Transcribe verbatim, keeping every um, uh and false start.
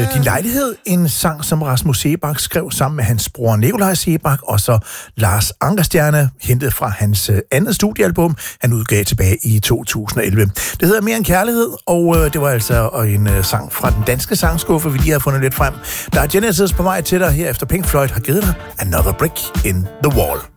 Din lejlighed, en sang, som Rasmus Seebach skrev sammen med hans bror Nikolaj Seebach, og så Lars Ankerstjerne, hentet fra hans andet studiealbum, han udgav tilbage i to tusind og elleve. Det hedder Mere end Kærlighed, og øh, det var altså en øh, sang fra den danske sangskuffe, vi lige har fundet lidt frem. Der er Genesis på vej til dig her efter Pink Floyd har givet dig Another Brick in the Wall.